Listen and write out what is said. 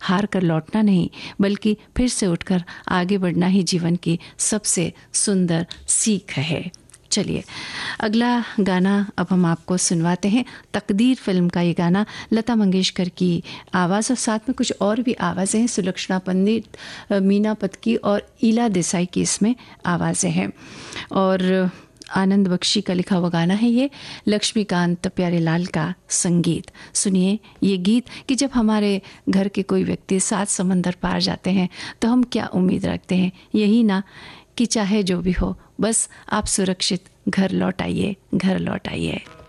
हार कर लौटना नहीं, बल्कि फिर से उठकर आगे बढ़ना ही जीवन की सबसे सुंदर सीख है। चलिए अगला गाना अब हम आपको सुनवाते हैं। तकदीर फिल्म का ये गाना, लता मंगेशकर की आवाज़ और साथ में कुछ और भी आवाज़ें हैं, सुलक्षणा पंडित, मीना पतकी और ईला देसाई की इसमें आवाज़ें हैं। और आनंद बख्शी का लिखा हुआ गाना है ये, लक्ष्मीकांत प्यारेलाल का संगीत। सुनिए ये गीत कि जब हमारे घर के कोई व्यक्ति 7 समंदर पार जाते हैं तो हम क्या उम्मीद रखते हैं, यही ना कि चाहे जो भी हो बस आप सुरक्षित घर लौट आइए, घर लौट आइए।